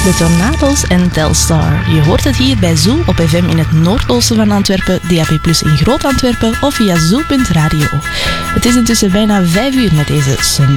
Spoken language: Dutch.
de Tornado's en Telstar. Je hoort het hier bij Zoo op FM in het noordoosten van Antwerpen, DAB+ in Groot-Antwerpen of via zoo.radio. Het is intussen bijna 5 uur met deze Sunday